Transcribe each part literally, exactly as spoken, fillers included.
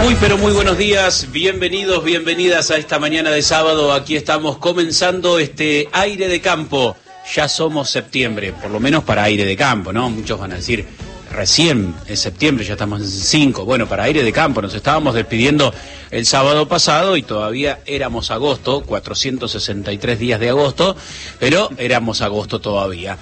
Muy pero muy buenos días, bienvenidos, bienvenidas a esta mañana de sábado. Aquí estamos comenzando este aire de campo. Ya somos septiembre, por lo menos para aire de campo, ¿no? Muchos van a decir, recién es septiembre, ya estamos en cinco. Bueno, para aire de campo, nos estábamos despidiendo el sábado pasado y todavía éramos agosto, cuatrocientos sesenta y tres días de agosto, pero éramos agosto todavía.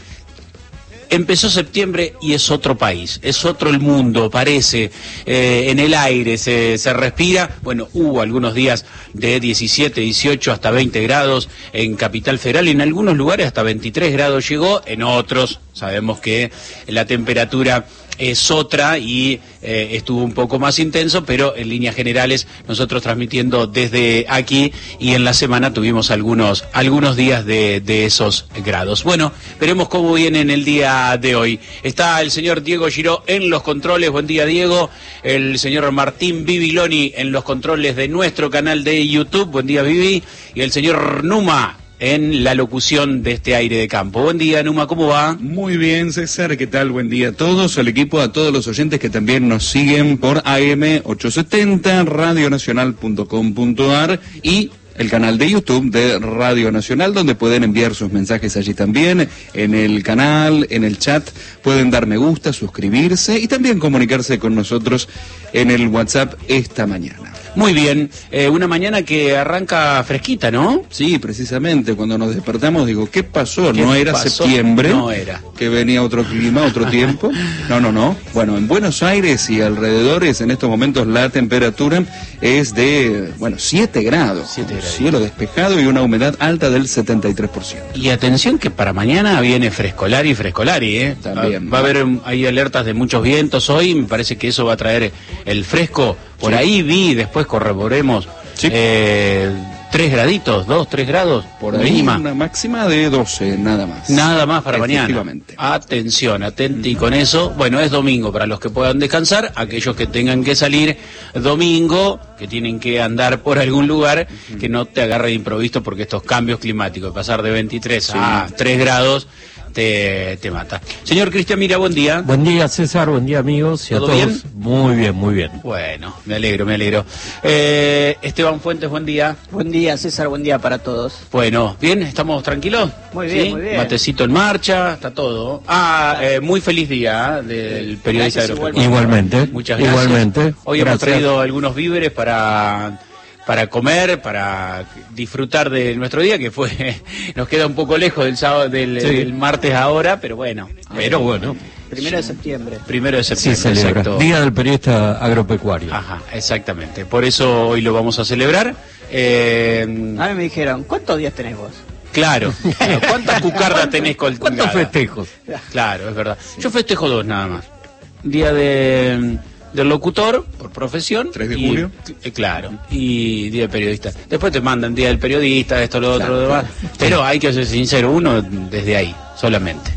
Empezó septiembre y es otro país, es otro el mundo, parece, eh, en el aire se, se respira. Bueno, hubo algunos días de diecisiete, dieciocho hasta veinte grados en Capital Federal, y en algunos lugares hasta veintitrés grados llegó, en otros sabemos que la temperatura es otra y eh, estuvo un poco más intenso, pero en líneas generales nosotros transmitiendo desde aquí, y en la semana tuvimos algunos algunos días de, de esos grados. Bueno, veremos cómo viene en el día de hoy. Está el señor Diego Giró en los controles. Buen día, Diego. El señor Martín Bibiloni en los controles de nuestro canal de YouTube. Buen día, Bibi. Y el señor Numa en la locución de este aire de campo. Buen día, Numa, ¿cómo va? Muy bien, César, ¿qué tal? Buen día a todos, al equipo, a todos los oyentes que también nos siguen por A M ochocientos setenta, radio nacional punto com punto a r y el canal de YouTube de Radio Nacional, donde pueden enviar sus mensajes allí también, en el canal, en el chat, pueden dar me gusta, suscribirse y también comunicarse con nosotros en el WhatsApp esta mañana. Muy bien, eh, una mañana que arranca fresquita, ¿no? Sí, precisamente, cuando nos despertamos digo, ¿qué pasó? ¿Qué ¿No era pasó? septiembre? No era. ¿Que venía otro clima, otro tiempo? No, no, no. Bueno, en Buenos Aires y alrededores, en estos momentos la temperatura es de, bueno, siete grados. siete grados. Cielo despejado y una humedad alta del setenta y tres por ciento. Y atención que para mañana viene frescolari y frescolari, ¿eh? También. Va, va a haber, um, hay alertas de muchos vientos hoy, me parece que eso va a traer el fresco. Por Sí. ahí vi, después corroboremos, Sí. eh, tres graditos, dos, tres grados Por ahí mínima. una máxima de doce, nada más. Nada más para mañana. Efectivamente. Atención, atenti con eso. Bueno, es domingo para los que puedan descansar, aquellos que tengan que salir domingo, que tienen que andar por algún lugar, que no te agarre de improviso, porque estos cambios climáticos, pasar de veintitrés Sí. a tres grados, te, te mata. Señor Cristian Mira, buen día. Buen día, César, buen día, amigos, y a ¿Todo todos. bien? Muy bien, muy bien. Bueno, me alegro, me alegro. Eh, Esteban Fuentes, buen día. Buen día, César, buen día para todos. Bueno, ¿bien? ¿Estamos tranquilos? Muy bien, ¿Sí? muy bien. Matecito en marcha, está todo. Ah, eh, muy feliz día ¿eh? del periodista Gracias, agropecuario. Igualmente. Muchas gracias. Igualmente. Hoy hemos Gracias. traído algunos víveres para... para comer, para disfrutar de nuestro día, que fue, nos queda un poco lejos del sábado, del, Sí. del martes ahora, pero bueno. Pero bueno, Primero de septiembre. Primero de sí septiembre, celebra. exacto. Día del periodista agropecuario. Ajá, exactamente. Por eso hoy lo vamos a celebrar. Eh, A mí me dijeron, ¿cuántos días tenés vos? claro, claro. ¿Cuántas cucardas tenés colgadas? ¿Cuántos festejos? Claro, es verdad. Yo festejo dos nada más. Día de del locutor, por profesión. tres de y- julio. eh, claro, y día del periodista. Después te mandan día del periodista, esto, lo otro, lo demás. Pero hay que ser sincero, uno desde ahí, solamente.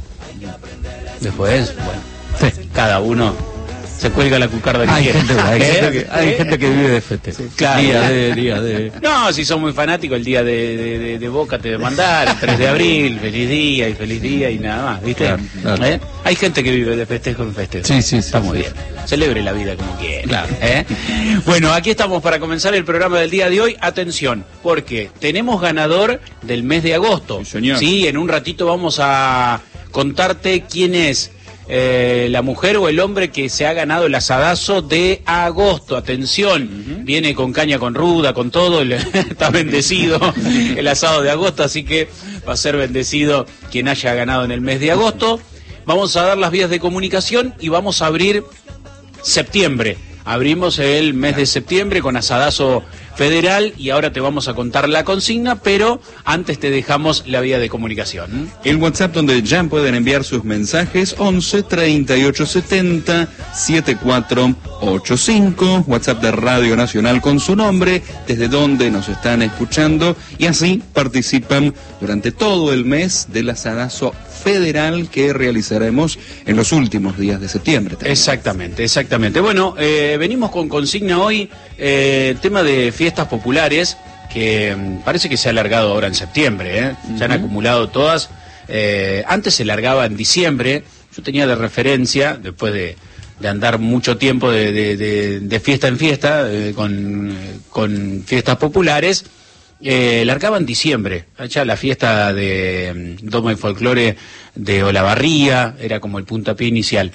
Después, bueno, Sí. cada uno se cuelga la cucarda que Hay quiere. gente, hay, ¿Eh? gente que, hay ¿Eh? gente que vive de festejos. Claro. Día de, día de... No, si son muy fanáticos, el día de, de, de, de Boca te mandar, el tres de abril, feliz día y feliz día y nada más, ¿viste? Claro, claro. ¿Eh? Hay gente que vive de festejo en festejo. Sí, sí, sí, Está muy sí. bien. Celebre la vida como quiera. Claro. ¿Eh? Bueno, aquí estamos para comenzar el programa del día de hoy. Atención, porque tenemos ganador del mes de agosto. Sí, señor. Sí, en un ratito vamos a contarte quién es. Eh, la mujer o el hombre que se ha ganado el asadazo de agosto. Atención, uh-huh. Viene con caña, con ruda, con todo, el, está bendecido el asado de agosto, así que va a ser bendecido quien haya ganado en el mes de agosto. Vamos a dar las vías de comunicación y vamos a abrir septiembre. Abrimos el mes de septiembre con asadazo federal y ahora te vamos a contar la consigna, pero antes te dejamos la vía de comunicación. El WhatsApp donde ya pueden enviar sus mensajes, once, treinta y ocho, setenta, setenta y cuatro ochenta y cinco, WhatsApp de Radio Nacional con su nombre, desde donde nos están escuchando, y así participan durante todo el mes del asadazo federal que realizaremos en los últimos días de septiembre. También. Exactamente, exactamente. Bueno, eh, venimos con consigna hoy, eh, tema de fiestas populares, que mm, parece que se ha alargado ahora en septiembre, ¿eh? Uh-huh. Se han acumulado todas. Eh, antes se largaba en diciembre, yo tenía de referencia, después de, de andar mucho tiempo de, de, de, de fiesta en fiesta, eh, con, con fiestas populares, eh, largaba en diciembre, allá la fiesta de um, Doma y Folclore de Olavarría, era como el puntapié inicial.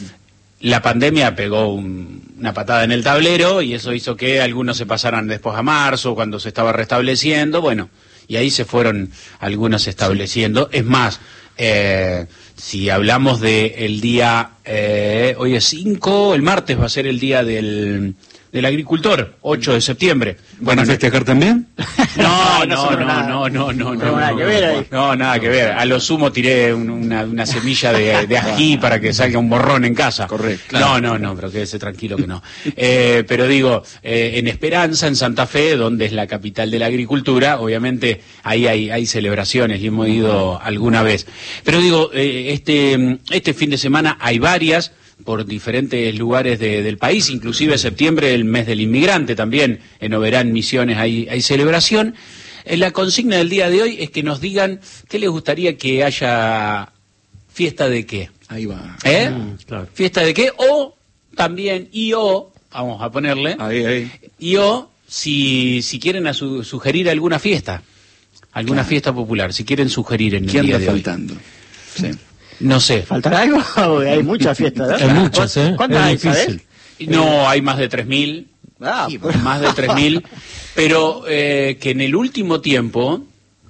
La pandemia pegó un, una patada en el tablero y eso hizo que algunos se pasaran después a marzo, cuando se estaba restableciendo, bueno, y ahí se fueron algunos estableciendo. Es más, eh, si hablamos de el día, eh, hoy es cinco, el martes va a ser el día del, del agricultor, ocho de septiembre. ¿Van a festejar también? No, No, no, no, no, no, no, no, No, no, nada que ver ahí. no, nada que ver. A lo sumo tiré un- una, una semilla de, de ají para que salga un borrón en casa. Correcto. No, no, no, pero quédese tranquilo que no. Eh, pero digo, eh, en Esperanza, en Santa Fe, donde es la capital de la agricultura, obviamente ahí hay, hay celebraciones y hemos ido alguna vez. Pero digo, eh, este, este fin de semana hay varias por diferentes lugares de- del país, inclusive septiembre, el mes del inmigrante también, en Oberán, Misiones, hay, hay celebración. Eh, la consigna del día de hoy es que nos digan qué les gustaría que haya fiesta de qué. Ahí va. ¿Eh? Mm, claro. ¿Fiesta de qué? O también, y o, vamos a ponerle, Ahí, ahí. y o si, si quieren a su- sugerir alguna fiesta, alguna Claro. fiesta popular, si quieren sugerir en el ¿Qué día anda de hoy. faltando? Sí. No sé. ¿Faltará algo? Porque hay muchas fiestas, ¿no? Hay muchas, ¿eh? ¿Cuántas hay, Es difícil. sabes? No, hay más de tres mil. Ah, Sí, pues. más de tres mil, pero eh, que en el último tiempo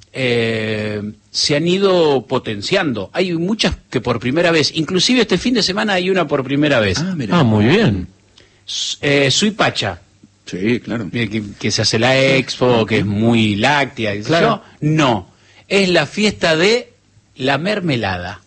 eh, se han ido potenciando. Hay muchas que por primera vez, inclusive este fin de semana hay una por primera vez. Ah, mira. Ah, muy bien. S- Eh, Suipacha, Sí, claro. eh, que, que se hace la expo, que es muy láctea. qué sé Claro. yo. No, es la fiesta de la mermelada.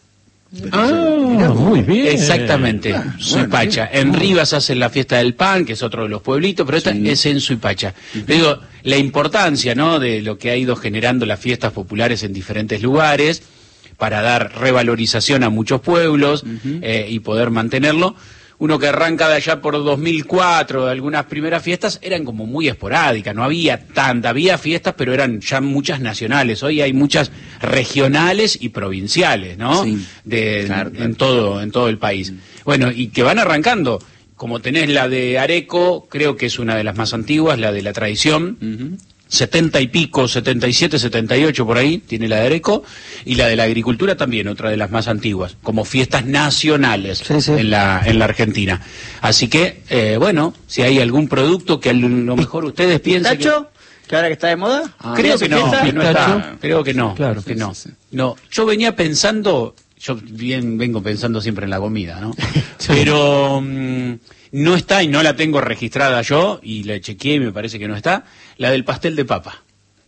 Ah, muy bien. Exactamente, Ah, Suipacha. bueno, En Rivas hacen la fiesta del pan, que es otro de los pueblitos, pero esta Sí. es en Suipacha. Pero digo, la importancia, ¿no?, de lo que ha ido generando las fiestas populares en diferentes lugares para dar revalorización a muchos pueblos eh, y poder mantenerlo. Uno que arranca de allá por dos mil cuatro, algunas primeras fiestas eran como muy esporádicas, no había tanta, había fiestas, pero eran ya muchas nacionales. Hoy hay muchas regionales y provinciales, ¿no? Sí. De, Claro, claro. en todo en todo el país. Bueno, y que van arrancando, como tenés la de Areco, creo que es una de las más antiguas, la de la tradición, Ujú. setenta y pico, setenta y siete, setenta y ocho por ahí, tiene la de Areco, y la de la agricultura también, otra de las más antiguas, como fiestas nacionales Sí, sí. en la en la Argentina. Así que, eh, bueno, si hay algún producto que a lo mejor ustedes piensen que... ¿Pistacho? ¿Que ahora que está de moda? Ah, Creo ¿Hace que no, fiesta? que no Pistacho. está. Creo que no, Claro. que no. Sí, sí, sí. No, yo venía pensando, yo bien vengo pensando siempre en la comida, ¿no? Pero mm, no está y no la tengo registrada yo y la chequeé y me parece que no está, la del pastel de papa.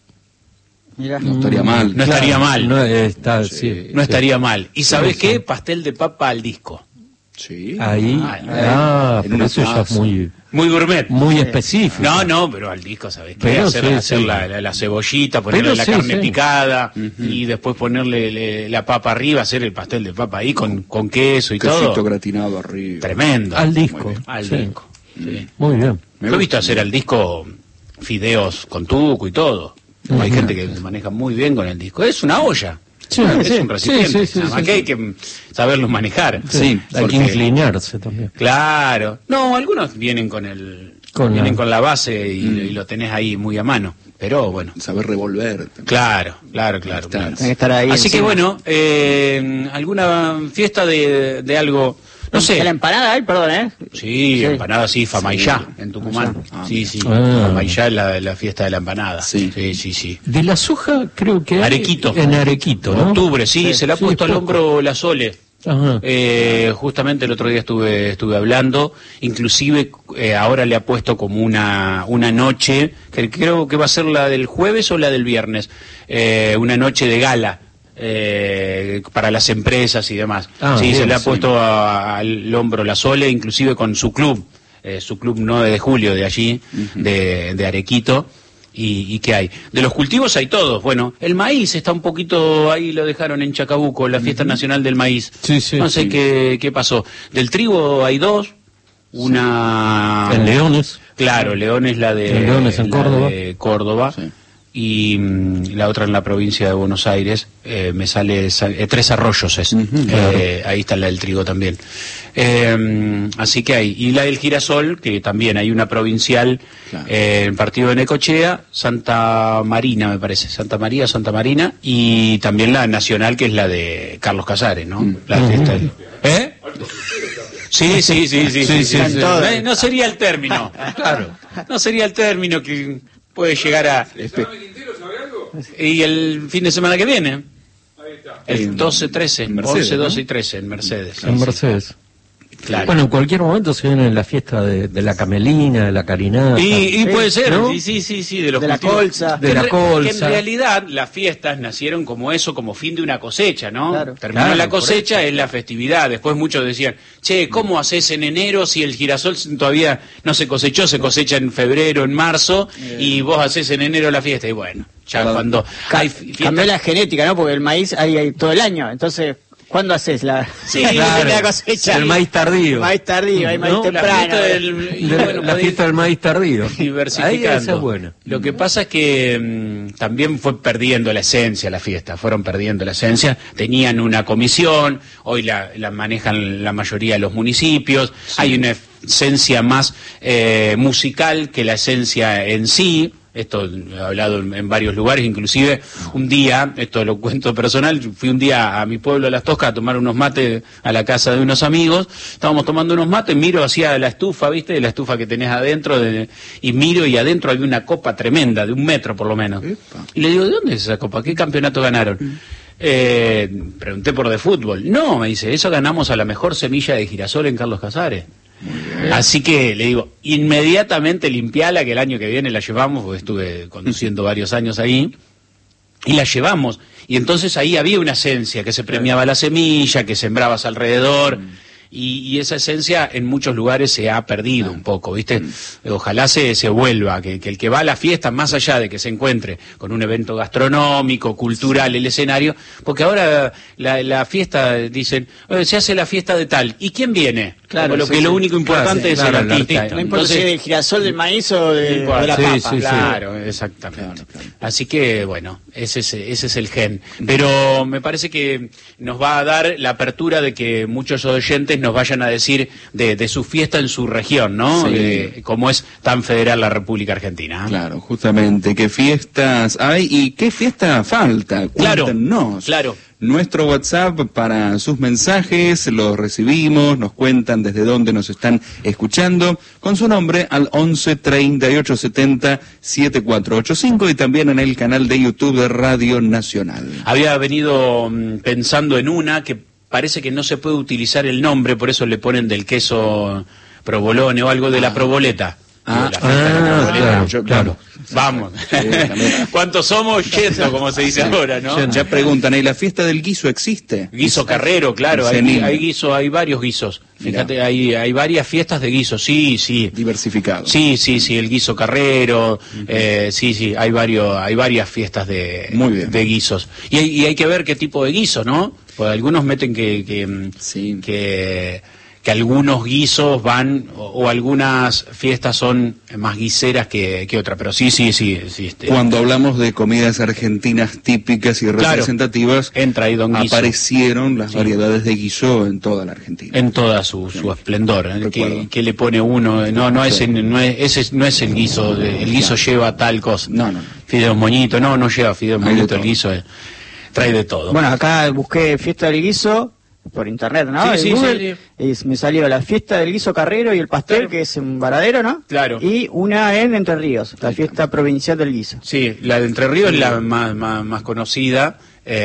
Mira. No estaría mal. No estaría mal. No, está, sí, No sí. estaría mal. ¿Y sabes Sí, qué? sí. Pastel de papa al disco. Sí. Ahí, Ah, ah, en pero una eso ya es taza. muy, Muy gourmet. muy específico. No, no, pero al disco, ¿sabes qué? Pero hacer sí, hacer sí. La, la- la cebollita, ponerle Pero la sí, carne sí. picada y después ponerle le- la papa arriba, hacer el pastel de papa ahí con, con queso y Quesito todo. gratinado arriba. Tremendo. Al disco. bien. Al Sí. disco. Sí. Muy bien. Me Yo he gusta. visto hacer al disco fideos con tuco y todo. Hay gente que se maneja muy bien con el disco. Es una olla. Sí, es sí, un recipiente. sí, sí, sí, Nada más sí, que sí. hay que saberlos manejar. Sí, hay porque- que inclinarse también. Claro. No, algunos vienen con el Con vienen la- con la base y, Mm. y lo tenés ahí muy a mano. Pero bueno. Saber revolver. Claro, claro, claro. Está. claro. Tiene que estar ahí Así que encima. bueno, eh, alguna fiesta de, de algo, no sé. ¿De la empanada hay? Perdón, ¿eh? Sí, Sí. empanada sí, Famayá, Sí. en Tucumán. Ah, sí, mira. sí, Ah. Famayá es la, la fiesta de la empanada. Sí. sí, sí. sí. De la soja creo que hay Arequito. en Arequito, ¿no? Octubre, sí, Sí, se le ha sí, puesto al poco. hombro la Sole. Ajá. Eh, justamente el otro día estuve estuve hablando, inclusive eh, ahora le ha puesto como una una noche, que creo que va a ser la del jueves o la del viernes, eh, una noche de gala eh, para las empresas y demás. Ah, sí, bien, se le ha sí. puesto a- al hombro la Sole, inclusive con su club, eh, su club nueve de julio de allí, de, de Arequito. ¿Y, y qué hay? De los cultivos hay todos. Bueno, el maíz está un poquito, ahí lo dejaron en Chacabuco, la fiesta nacional del maíz. Sí, sí, no sé sí. qué, qué pasó. Del trigo hay dos. Una... En Leones. Claro, León es la de, En Leones, en la Córdoba. de Córdoba. Sí. y mm, la otra en la provincia de Buenos Aires, eh, me sale Sa- eh, Tres Arroyos es, Ujú, eh, ahí está la del trigo también. Eh, así que hay, y la del girasol, que también hay una provincial, Claro. eh, en partido de Necochea, Santa Marina me parece, Santa María, Santa Marina, y también la nacional que es la de Carlos Casares, ¿no? Mm. La fiesta del- ¿Eh? Sí, sí, sí, sí, sí, sí, Están sí. todos. No, no sería el término, claro, no sería el término que puede llegar a... Y el fin de semana que viene, el doce, trece, En Mercedes, once, doce ¿no? y trece en Mercedes. En Mercedes. Claro. Bueno, en cualquier momento se viene la fiesta de, de la camelina, de la carinata. Y, y puede ser, ¿no? sí, sí, sí, sí, de los De la cultivos. colza. De Que en la re- colza. que en realidad las fiestas nacieron como eso, como fin de una cosecha, ¿no? Claro. Terminó Claro, la por cosecha, es la festividad. Después muchos decían, che, ¿cómo haces en enero si el girasol todavía no se cosechó? Se cosecha en febrero, en marzo, y vos haces en enero la fiesta. Y bueno, ya Claro. cuando Ca- hay fi- Cambió fiestas... la genética, ¿no? Porque el maíz hay, hay todo el año. Entonces, ¿cuándo haces la, Sí, la claro. cosecha? El maíz tardío. Maíz tardío, hay maíz ¿No? La temprano. fiesta del- y De- bueno, la podés- fiesta del maíz tardío. diversificando. Ahí esa es buena. Lo que pasa es que mm, también fue perdiendo la esencia la fiesta, fueron perdiendo la esencia, tenían una comisión, hoy la, la manejan la mayoría de los municipios, hay una esencia más eh, musical que la esencia en sí. Esto he hablado en, en varios lugares, inclusive un día, esto lo cuento personal, fui un día a mi pueblo, a Las Toscas, a tomar unos mates a la casa de unos amigos, estábamos tomando unos mates, miro hacia la estufa, ¿viste? La estufa que tenés adentro, de- y miro y adentro había una copa tremenda, de un metro por lo menos. Epa. Y le digo, ¿de dónde es esa copa? ¿Qué campeonato ganaron? Eh, pregunté por de fútbol. No, me dice, eso ganamos a la mejor semilla de girasol en Carlos Casares. Así que le digo, inmediatamente limpiala, que el año que viene la llevamos, porque estuve conduciendo varios años ahí, y la llevamos. Y entonces ahí había una esencia, que se premiaba la semilla, que sembrabas alrededor, y, y esa esencia en muchos lugares se ha perdido un poco, ¿viste? Ojalá se, se vuelva, que, que el que va a la fiesta, más allá de que se encuentre con un evento gastronómico, cultural, el escenario, porque ahora la, la fiesta, dicen, "Eh, se hace la fiesta de tal, ¿y quién viene? Claro, Como lo sí, que sí. lo único importante Claro, es claro, el el artista. artista. No importa Entonces, si es del girasol, del maíz o de, no o de la Sí, papa. sí, sí. claro, exactamente. Claro, claro. Así que, bueno, ese es, ese es el gen. Pero me parece que nos va a dar la apertura de que muchos oyentes nos vayan a decir de, de su fiesta en su región, ¿no? Sí. Eh, como es tan federal la República Argentina. ¿eh? Claro, justamente, ¿qué fiestas hay y qué fiesta falta? Claro, Cuéntenos. claro. Nuestro WhatsApp para sus mensajes, los recibimos, nos cuentan desde dónde nos están escuchando, con su nombre al once treinta y ocho setenta setenta y cuatro ochenta y cinco y también en el canal de YouTube de Radio Nacional. Había venido mm, pensando en una que parece que no se puede utilizar el nombre, por eso le ponen del queso provolone o algo de la proboleta. Ah, De la fiesta de la ah, proboleta. claro, yo- claro. Vamos. también. ¿Cuántos somos? Yendo, como se dice ahora, ¿no? Ya preguntan, ¿y la fiesta del guiso existe? Guiso carrero, claro, hay, Cenino. hay guiso, hay varios guisos. Mirá. Fíjate, hay, hay varias fiestas de guiso, sí, sí. Diversificado. Sí, sí, sí, el guiso carrero, eh, sí, sí, hay varios, hay varias fiestas de, Muy bien. de guisos. Y hay, y hay que ver qué tipo de guiso, ¿no? Pues algunos meten que, que, mm, Sí. que, que algunos guisos van, o, o algunas fiestas son más guiseras que, que otras, pero sí, sí, sí, sí. Este, Cuando hablamos de comidas argentinas típicas y Claro. representativas, entra ahí don guiso. aparecieron las Sí. variedades de guiso en toda la Argentina. En toda su, su esplendor, ¿eh? que, Recuerdo. que le pone uno, no, no es, Sí. en- no es, ese no es el guiso, de- el guiso lleva tal cosa. No, no, no. Fideos moñito, no, no lleva fideos Hay de moñito, el todo. guiso es- trae de todo. Bueno, acá busqué fiesta del guiso por internet, ¿no? Sí, En sí, Google, sí, y me salió la fiesta del guiso carrero y el pastel, Claro. que es en Varadero, ¿no? Claro. Y una en Entre Ríos, la fiesta provincial del guiso. Sí, la de Entre Ríos es la más, más, más conocida,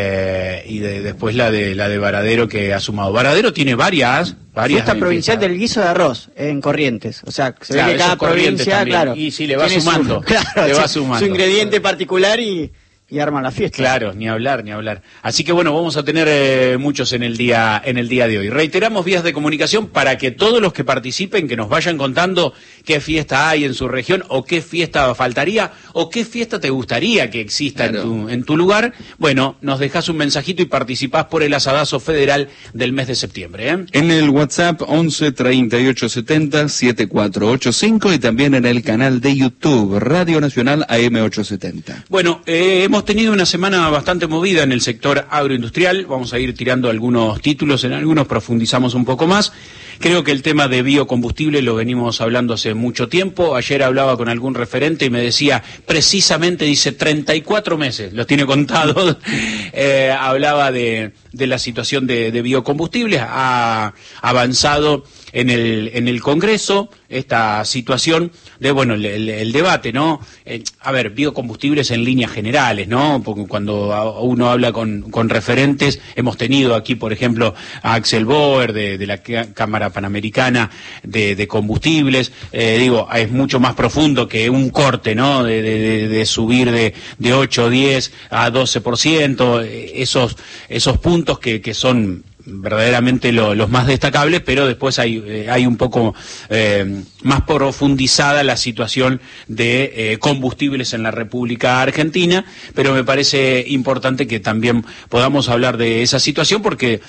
eh, y de- después la de la de Varadero que ha sumado. Varadero tiene varias, varias. Fiesta hay provincial fiestas. del guiso de arroz en Corrientes. O sea, se Claro, ve que eso cada es Corrientes provincia, también. claro. Y sí, le va tiene sumando, Su, claro, le va su- sumando. su ingrediente particular y y arman la fiesta. Claro, ni hablar, ni hablar. Así que bueno, vamos a tener eh, muchos en el día en el día de hoy. Reiteramos vías de comunicación para que todos los que participen, que nos vayan contando qué fiesta hay en su región, o qué fiesta faltaría, o qué fiesta te gustaría que exista claro. en, tu, en tu lugar. Bueno, nos dejás un mensajito y participás por el asadazo federal del mes de septiembre. ¿eh? En el WhatsApp once treinta y ocho setenta setenta y cuatro ochenta y cinco y también en el canal de YouTube Radio Nacional A M ochocientos setenta. Bueno, eh, hemos tenido una semana bastante movida en el sector agroindustrial. Vamos a ir tirando algunos títulos, en algunos profundizamos un poco más. Creo que el tema de biocombustible lo venimos hablando hace mucho tiempo. Ayer hablaba con algún referente y me decía, precisamente, dice, treinta y cuatro meses, los tiene contados. eh, hablaba de, de la situación de, de biocombustibles. Ha avanzado en el en el Congreso esta situación de, bueno, el, el, el debate, ¿no? Eh, a ver, biocombustibles en líneas generales, ¿no? Porque cuando uno habla con, con referentes, hemos tenido aquí, por ejemplo, a Axel Boer de, de la Cámara Panamericana de, de Combustibles, eh, digo, es mucho más profundo que un corte, ¿no? De, de, de subir de, de ocho, diez a doce por ciento, esos, esos puntos que, que son verdaderamente lo, los más destacables, pero después hay, eh, hay un poco eh, más profundizada la situación de eh, combustibles en la República Argentina, pero me parece importante que también podamos hablar de esa situación porque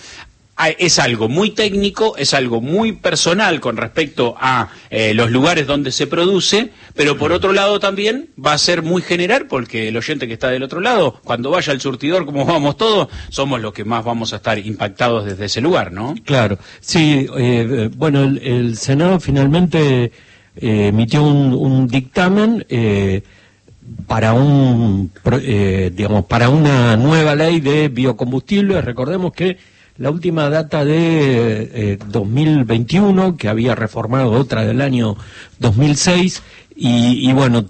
es algo muy técnico, es algo muy personal con respecto a eh, los lugares donde se produce, pero por otro lado también va a ser muy general porque el oyente que está del otro lado, cuando vaya al surtidor, como vamos todos, somos los que más vamos a estar impactados desde ese lugar, ¿no? Claro, sí, eh, bueno, el, el Senado finalmente eh, emitió un, un dictamen eh, para un, eh, digamos, para una nueva ley de biocombustibles. Recordemos que la última data de eh, dos mil veintiuno, que había reformado otra del año dos mil seis, y, y bueno,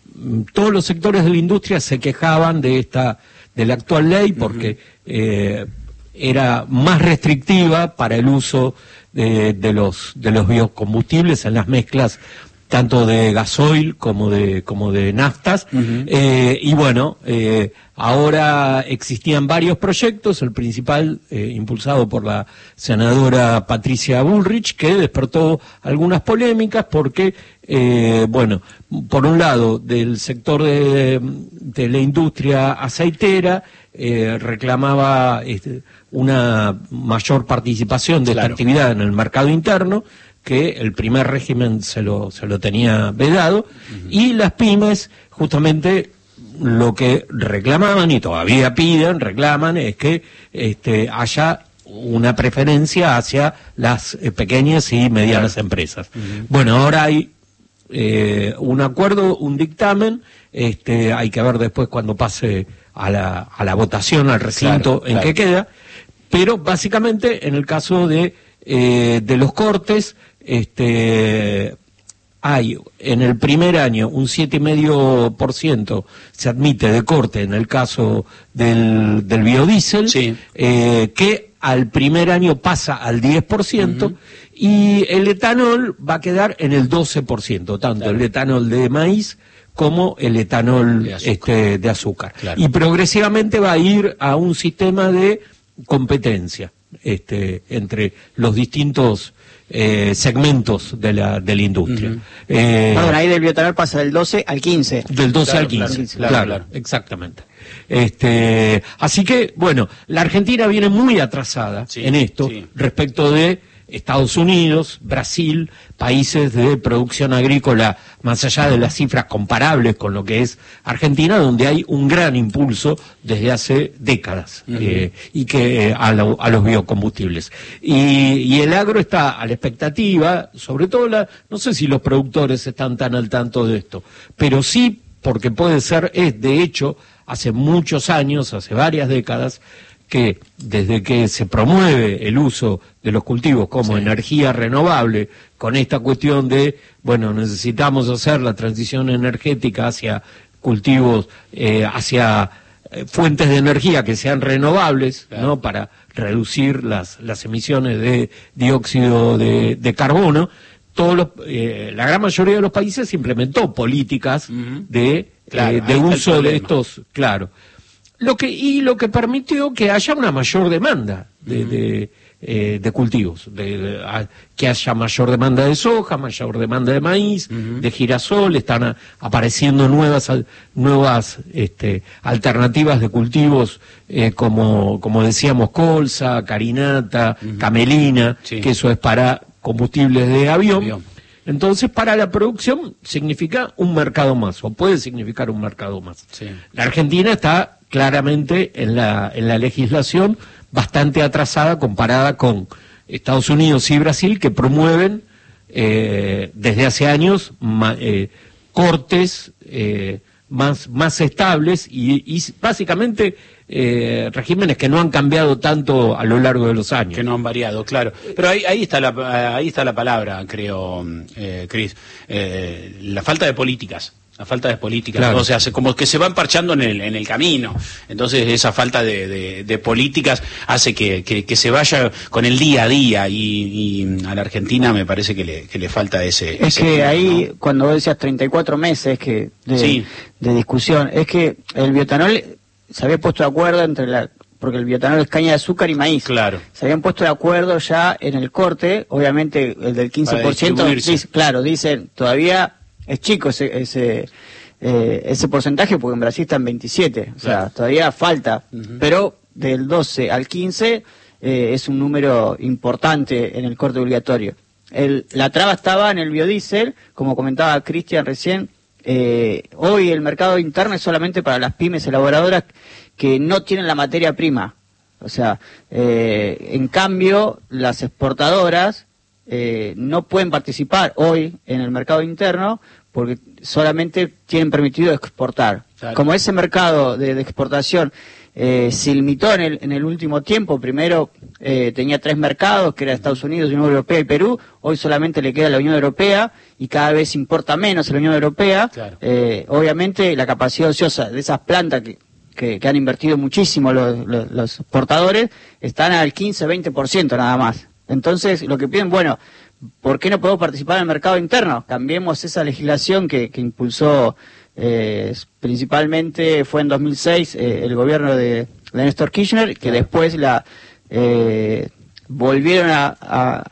todos los sectores de la industria se quejaban de esta, de la actual ley, porque eh, era más restrictiva para el uso de, de los de los biocombustibles en las mezclas tanto de gasoil como de como de naftas. Uh-huh. eh, y bueno, eh, ahora existían varios proyectos, el principal eh, impulsado por la senadora Patricia Bullrich, que despertó algunas polémicas porque, eh, bueno, por un lado, del sector de, de la industria aceitera, eh, reclamaba este, una mayor participación de claro. esta actividad en el mercado interno, que el primer régimen se lo se lo tenía vedado, uh-huh. y las pymes justamente lo que reclamaban y todavía piden, reclaman, es que este haya una preferencia hacia las eh, pequeñas y medianas claro. empresas. Uh-huh. Bueno, ahora hay eh, un acuerdo, un dictamen, este hay que ver después cuando pase a la a la votación, al recinto claro, en claro. que queda, pero básicamente en el caso de eh, de los cortes, este hay en el primer año un siete coma cinco por ciento se admite de corte en el caso del, del biodiesel, sí. eh, que al primer año pasa al diez por ciento, uh-huh. y el etanol va a quedar en el doce por ciento, tanto claro. el etanol de maíz como el etanol de azúcar, este, de azúcar. Claro. Y progresivamente va a ir a un sistema de competencia este, entre los distintos Eh, segmentos de la de la industria. Uh-huh. eh, Perdón, ahí del bioetanol pasa del doce al quince. Del doce claro, al quince, claro, claro, claro, claro, exactamente. Este, así que, bueno, la Argentina viene muy atrasada sí, en esto sí. respecto de Estados Unidos, Brasil, países de producción agrícola, más allá de las cifras comparables con lo que es Argentina, donde hay un gran impulso desde hace décadas, uh-huh. eh, y que eh, a, lo, a los biocombustibles. Y, y el agro está a la expectativa, sobre todo, la, no sé si los productores están tan al tanto de esto, pero sí, porque puede ser, es de hecho, hace muchos años, hace varias décadas, que desde que se promueve el uso de los cultivos como sí. energía renovable, con esta cuestión de, bueno, necesitamos hacer la transición energética hacia cultivos, eh, hacia eh, fuentes de energía que sean renovables, claro. ¿no? Para reducir las, las emisiones de dióxido de, de carbono, todos los, eh, la gran mayoría de los países implementó políticas uh-huh. de, claro, eh, de uso de estos, claro. lo que y lo que permitió que haya una mayor demanda de, uh-huh. de, eh, de cultivos, de, de, a, que haya mayor demanda de soja, mayor demanda de maíz, uh-huh. de girasol, están a, apareciendo nuevas nuevas este, alternativas de cultivos eh, como como decíamos colza, carinata, uh-huh. camelina, sí. que eso es para combustibles de avión. avión. Entonces, para la producción significa un mercado más, o puede significar un mercado más. Sí. La Argentina está claramente en la, en la legislación bastante atrasada comparada con Estados Unidos y Brasil, que promueven eh, desde hace años ma, eh, cortes eh, más, más estables y, y básicamente eh, regímenes que no han cambiado tanto a lo largo de los años. Que no han variado, claro. Pero ahí, ahí está la ahí está la palabra, creo, eh, Cris. Eh, la falta de políticas. La falta de políticas, claro. O sea, se, como que se van parchando en el, en el camino. Entonces esa falta de, de, de políticas hace que, que, que se vaya con el día a día y, y a la Argentina me parece que le, que le falta ese... Es ese que tema, ahí, ¿no? Cuando vos decías treinta y cuatro meses que de, sí. de discusión, es que el bioetanol se había puesto de acuerdo entre la... porque el bioetanol es caña de azúcar y maíz. Claro. Se habían puesto de acuerdo ya en el corte, obviamente el del quince por ciento, dice, claro, dicen, todavía es chico ese ese eh, ese porcentaje porque en Brasil está en veintisiete, o sea, claro. todavía falta, uh-huh. pero del doce al quince eh, es un número importante en el corte obligatorio. El, la traba estaba en el biodiesel, como comentaba Cristian recién, eh, hoy el mercado interno es solamente para las pymes elaboradoras que no tienen la materia prima. O sea, eh, en cambio, las exportadoras eh, no pueden participar hoy en el mercado interno porque solamente tienen permitido exportar. Claro. Como ese mercado de, de exportación eh, se limitó en el, en el último tiempo, primero eh, tenía tres mercados, que era Estados Unidos, Unión Europea y Perú, hoy solamente le queda la Unión Europea y cada vez importa menos la Unión Europea. Claro. Eh, obviamente la capacidad ociosa de esas plantas que Que, que han invertido muchísimo los, los, los exportadores, están al quince a veinte por ciento nada más. Entonces, lo que piden, bueno, ¿por qué no podemos participar en el mercado interno? Cambiemos esa legislación que, que impulsó, eh, principalmente fue en dos mil seis, eh, el gobierno de, de Néstor Kirchner, que después la eh, volvieron a, a,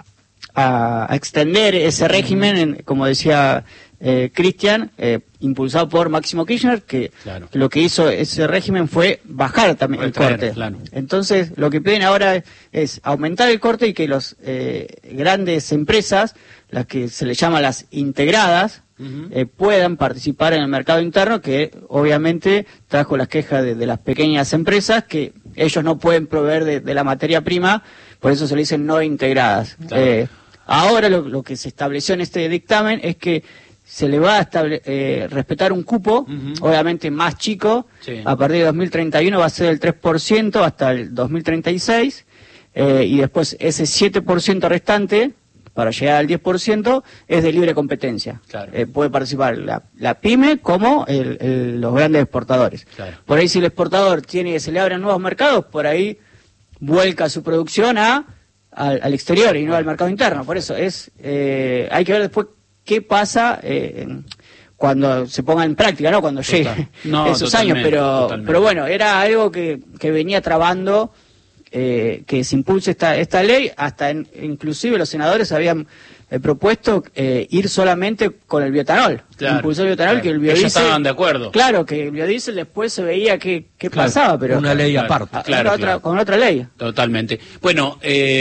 a extender ese régimen, en, como decía eh, Cristian, eh, impulsado por Máximo Kirchner, que, claro. que lo que hizo ese régimen fue bajar también el corte. Claro. Entonces, lo que piden ahora es, es aumentar el corte y que las eh, grandes empresas, las que se les llama las integradas, uh-huh. eh, puedan participar en el mercado interno, que obviamente trajo las quejas de, de las pequeñas empresas, que ellos no pueden proveer de, de la materia prima, por eso se le dicen no integradas. Claro. Eh, ahora lo, lo que se estableció en este dictamen es que se le va a estable, eh, respetar un cupo, uh-huh. obviamente más chico, sí. a partir de dos mil treinta y uno va a ser el tres por ciento hasta el dos mil treinta y seis, eh, y después ese siete por ciento restante, para llegar al diez por ciento, es de libre competencia. Claro. Eh, puede participar la, la pyme como el, el, los grandes exportadores. Claro. Por ahí si el exportador tiene se le abren nuevos mercados, por ahí vuelca su producción a al, al exterior y no al mercado interno. Por eso es eh, hay que ver después qué pasa eh, cuando se ponga en práctica, ¿no? Cuando llegue no, esos años, pero totalmente. Pero bueno, era algo que, que venía trabando eh, que se impulse esta esta ley, hasta en, inclusive los senadores habían eh, propuesto eh, ir solamente con el bioetanol, claro, impulsar el bioetanol, claro. que el biodiesel... Ellos estaban de acuerdo. Claro, que el biodiesel después se veía qué, qué claro, pasaba, pero... Una ley claro, aparte. A, claro, otra, claro. Con otra ley. Totalmente. Bueno,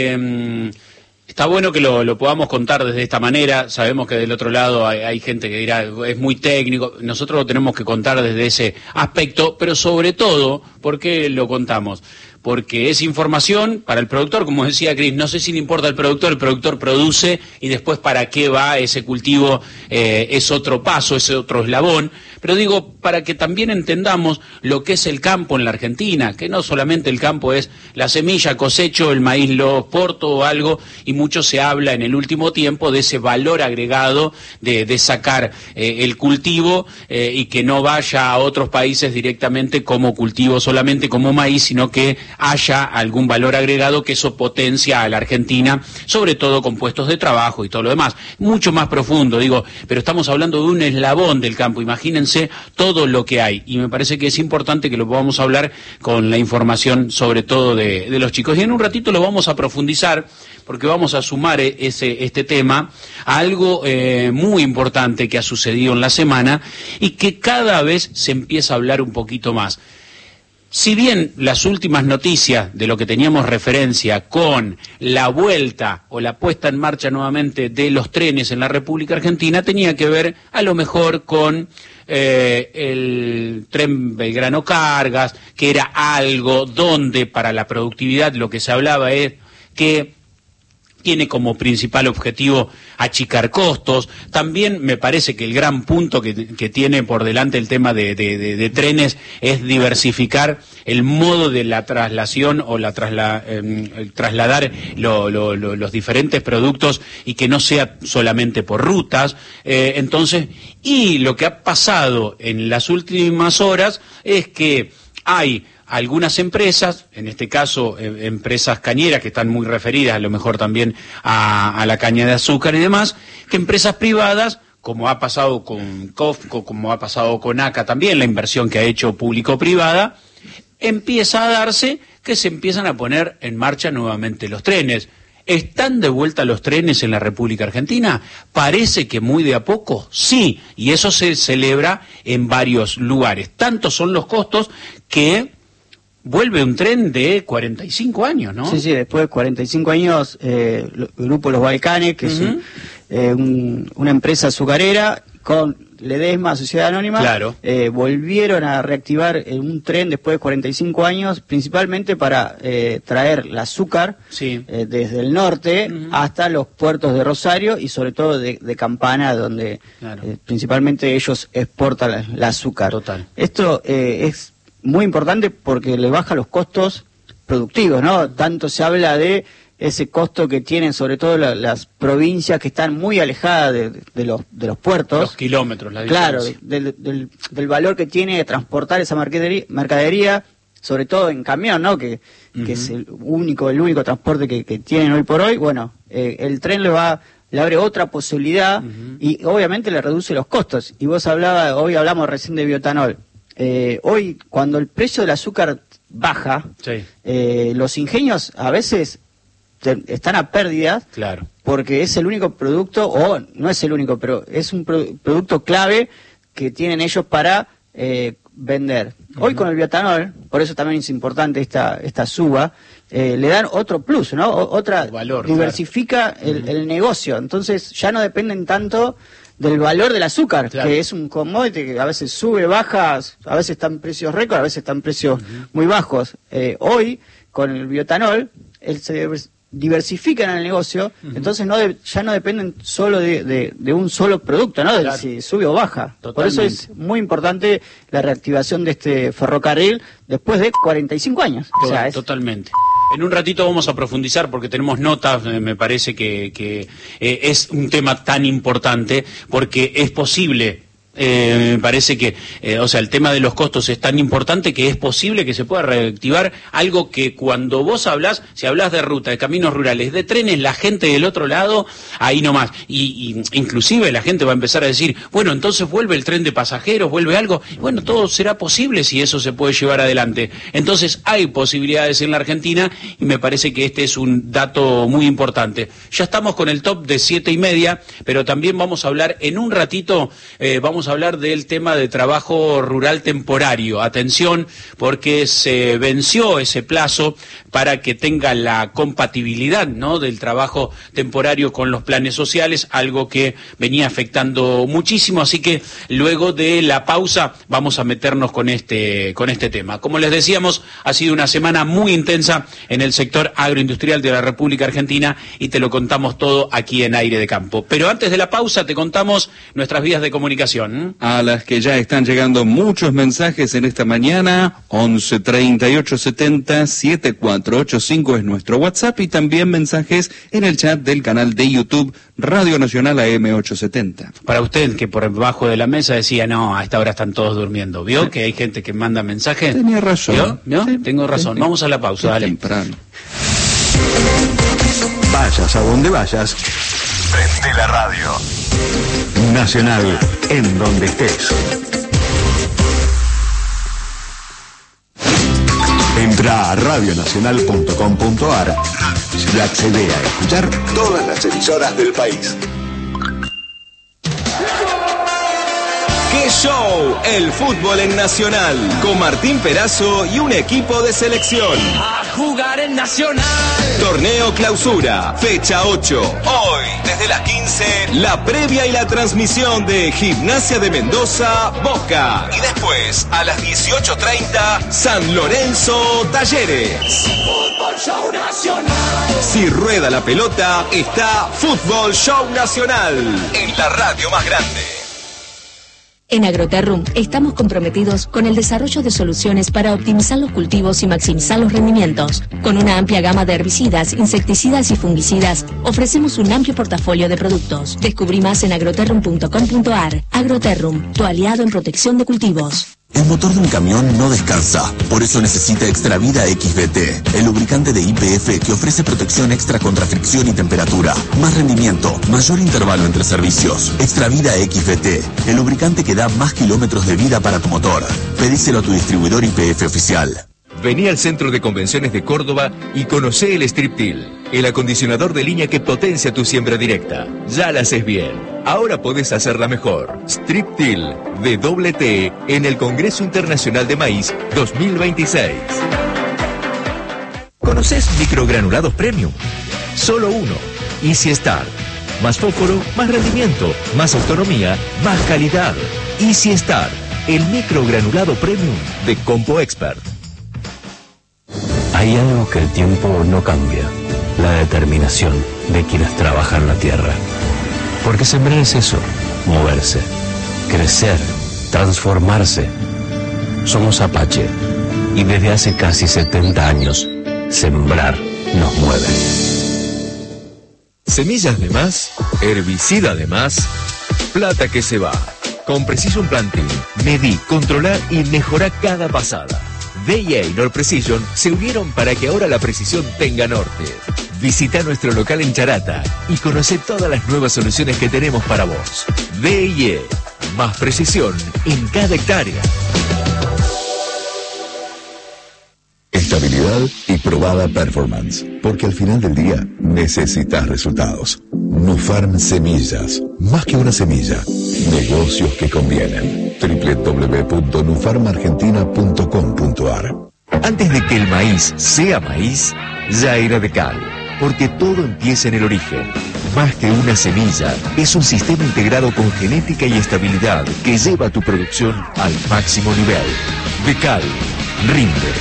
eh... está bueno que lo, lo podamos contar desde esta manera. Sabemos que del otro lado hay, hay gente que dirá, es muy técnico. Nosotros lo tenemos que contar desde ese aspecto, pero sobre todo, ¿por qué lo contamos? Porque es información para el productor, como decía Cris, no sé si le importa al productor, el productor produce y después para qué va ese cultivo, eh, es otro paso, es otro eslabón, pero digo, para que también entendamos lo que es el campo en la Argentina, que no solamente el campo es la semilla, cosecho, el maíz lo exporto o algo, y mucho se habla en el último tiempo de ese valor agregado de, de sacar eh, el cultivo eh, y que no vaya a otros países directamente como cultivo, solamente como maíz, sino que haya algún valor agregado que eso potencia a la Argentina, sobre todo con puestos de trabajo y todo lo demás. Mucho más profundo, digo, pero estamos hablando de un eslabón del campo, imagínense todo lo que hay, y me parece que es importante que lo podamos hablar con la información sobre todo de, de los chicos. Y en un ratito lo vamos a profundizar, porque vamos a sumar ese, este tema a algo eh, muy importante que ha sucedido en la semana y que cada vez se empieza a hablar un poquito más. Si bien las últimas noticias de lo que teníamos referencia con la vuelta o la puesta en marcha nuevamente de los trenes en la República Argentina tenía que ver a lo mejor con eh, el tren Belgrano Cargas, que era algo donde para la productividad lo que se hablaba es que tiene como principal objetivo achicar costos. También me parece que el gran punto que, que tiene por delante el tema de, de, de, de trenes es diversificar el modo de la traslación o la trasla, eh, trasladar lo, lo, lo, los diferentes productos y que no sea solamente por rutas. Eh, entonces, y lo que ha pasado en las últimas horas es que hay algunas empresas, en este caso eh, empresas cañeras que están muy referidas a lo mejor también a, a la caña de azúcar y demás, que empresas privadas, como ha pasado con COFCO, como ha pasado con ACA también, la inversión que ha hecho público-privada, empieza a darse que se empiezan a poner en marcha nuevamente los trenes. ¿Están de vuelta los trenes en la República Argentina? Parece que muy de a poco, sí, y eso se celebra en varios lugares. Tantos son los costos que vuelve un tren de cuarenta y cinco años, ¿no? Sí, sí, después de cuarenta y cinco años, eh, el grupo Los Balcanes, que uh-huh. es un, eh, un, una empresa azucarera, con Ledesma, Sociedad Anónima, claro. eh, volvieron a reactivar eh, un tren después de cuarenta y cinco años, principalmente para eh, traer el azúcar sí. eh, desde el norte uh-huh. hasta los puertos de Rosario y sobre todo de, de Campana, donde claro. eh, principalmente ellos exportan el, el azúcar. Total. Esto eh, es muy importante porque le baja los costos productivos, ¿no? Tanto se habla de ese costo que tienen sobre todo la, las provincias que están muy alejadas de, de, los, de los puertos. Los kilómetros, la Claro, diferencia. del, del, del valor que tiene transportar esa mercadería, mercadería sobre todo en camión, ¿no? Que, uh-huh. que es el único el único transporte que, que tienen hoy por hoy. Bueno, eh, el tren le va le abre otra posibilidad uh-huh. y obviamente le reduce los costos. Y vos hablabas, hoy hablamos recién de bioetanol. Eh, hoy, cuando el precio del azúcar baja, sí. eh, los ingenios a veces te, están a pérdidas, claro. porque es el único producto, o no es el único, pero es un pro, producto clave que tienen ellos para eh, vender. Uh-huh. Hoy con el bioetanol, por eso también es importante esta esta suba, eh, le dan otro plus, ¿no? O, otra valor, diversifica claro. el, uh-huh. el negocio, entonces ya no dependen tanto del valor del azúcar, claro. que es un commodity que a veces sube, baja, a veces están precios récord, a veces están precios uh-huh. muy bajos. Eh, hoy, con el bioetanol, él se diversifican en el negocio, uh-huh. entonces no de, ya no dependen solo de, de, de un solo producto, ¿no? De claro. si sube o baja. Totalmente. Por eso es muy importante la reactivación de este ferrocarril después de cuarenta y cinco años. Todo, o sea, es... Totalmente. En un ratito vamos a profundizar porque tenemos notas, eh, me parece que, que eh, es un tema tan importante porque es posible. Eh, me parece que, eh, o sea, el tema de los costos es tan importante que es posible que se pueda reactivar algo que cuando vos hablás, si hablás de ruta, de caminos rurales, de trenes, la gente del otro lado, ahí nomás, y, y inclusive la gente va a empezar a decir, bueno, entonces vuelve el tren de pasajeros, vuelve algo, y bueno, todo será posible si eso se puede llevar adelante. Entonces hay posibilidades en la Argentina y me parece que este es un dato muy importante. Ya estamos con el top de siete y media, pero también vamos a hablar en un ratito, eh, vamos a hablar del tema de trabajo rural temporario. Atención, porque se venció ese plazo para que tenga la compatibilidad, ¿no?, del trabajo temporario con los planes sociales, algo que venía afectando muchísimo, así que luego de la pausa vamos a meternos con este con este tema. Como les decíamos, ha sido una semana muy intensa en el sector agroindustrial de la República Argentina y te lo contamos todo aquí en Aire de Campo. Pero antes de la pausa te contamos nuestras vías de comunicación. son? A las que ya están llegando muchos mensajes en esta mañana. once treinta y ocho setenta setenta y cuatro ochenta y cinco es nuestro WhatsApp, y también mensajes en el chat del canal de YouTube Radio Nacional A M ochocientos setenta. Para usted, que por debajo de la mesa decía, no, a esta hora están todos durmiendo. ¿Vio que hay gente que manda mensajes? Tenía razón. ¿Vio? ¿Vio? Sí, Tengo razón. sí. Vamos a la pausa, dale. Temprano. Vayas a donde vayas, prende la radio. Nacional, en donde estés. Entra a radio nacional punto com punto a r y accede a escuchar todas las emisoras del país. ¡Qué show! El fútbol en Nacional, con Martín Perazo y un equipo de selección. A jugar en Nacional. Torneo Clausura, fecha ocho. Hoy, desde las quince, la previa y la transmisión de Gimnasia de Mendoza, Boca. Y después, a las dieciocho treinta, San Lorenzo, Talleres. Fútbol Show Nacional. Si rueda la pelota, está Fútbol Show Nacional, en la radio más grande. En Agroterrum estamos comprometidos con el desarrollo de soluciones para optimizar los cultivos y maximizar los rendimientos. Con una amplia gama de herbicidas, insecticidas y fungicidas, ofrecemos un amplio portafolio de productos. Descubrí más en agroterrum punto com punto a r. Agroterrum, tu aliado en protección de cultivos. El motor de un camión no descansa, por eso necesita Extravida X V T, el lubricante de Y P F que ofrece protección extra contra fricción y temperatura, más rendimiento, mayor intervalo entre servicios. Extravida X V T, el lubricante que da más kilómetros de vida para tu motor. Pedíselo a tu distribuidor Y P F oficial. Vení al Centro de Convenciones de Córdoba y conocé el Striptil, el acondicionador de línea que potencia tu siembra directa. Ya la haces bien, ahora podés hacerla mejor. Striptil de doble T en el Congreso Internacional de Maíz dos mil veintiséis. ¿Conocés microgranulados premium? Solo uno. Easy Start. Más fósforo, más rendimiento, más autonomía, más calidad. Easy Start, el microgranulado premium de Compo Expert. Hay algo que el tiempo no cambia, la determinación de quienes trabajan la tierra. Porque sembrar es eso, moverse, crecer, transformarse. Somos Apache y desde hace casi setenta años, sembrar nos mueve. Semillas de más, herbicida de más, plata que se va. Con Precision Planting, medí, controlar y mejorar cada pasada. D I A y Nord Precision se unieron para que ahora la precisión tenga norte. Visita nuestro local en Charata y conoce todas las nuevas soluciones que tenemos para vos. D I A, más precisión en cada hectárea. Estabilidad y probada performance, porque al final del día necesitas resultados. Nufarm Semillas, más que una semilla, negocios que convienen. doble u doble u doble u punto nufarm argentina punto com punto a r. Antes de que el maíz sea maíz, ya era de cal, porque todo empieza en el origen. Más que una semilla, es un sistema integrado con genética y estabilidad que lleva tu producción al máximo nivel. De cal, rinde.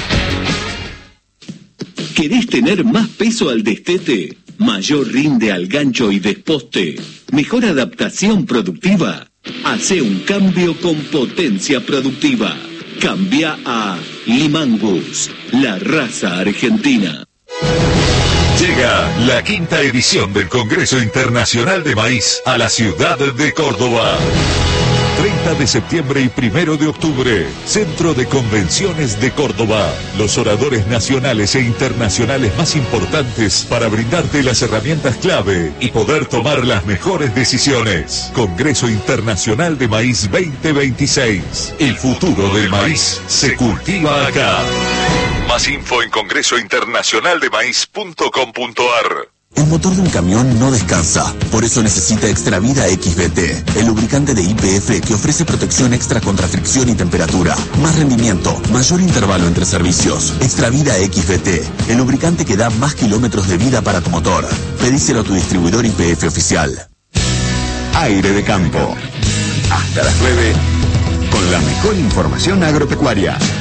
¿Querés tener más peso al destete? ¿Mayor rinde al gancho y desposte? ¿Mejor adaptación productiva? Hace un cambio con potencia productiva. Cambia a Limangus, la raza argentina. Llega la quinta edición del Congreso Internacional de Maíz a la ciudad de Córdoba. treinta de septiembre y primero de octubre, Centro de Convenciones de Córdoba. Los oradores nacionales e internacionales más importantes para brindarte las herramientas clave y poder tomar las mejores decisiones. Congreso Internacional de Maíz veinte veintiséis. El futuro del maíz se cultiva acá. Más info en congreso internacional de maíz punto com punto a r. El motor de un camión no descansa, por eso necesita Extravida X V T, el lubricante de Y P F que ofrece protección extra contra fricción y temperatura, más rendimiento, mayor intervalo entre servicios. Extravida X V T, el lubricante que da más kilómetros de vida para tu motor. Pedíselo a tu distribuidor Y P F oficial. Aire de campo. Hasta las nueve, con la mejor información agropecuaria.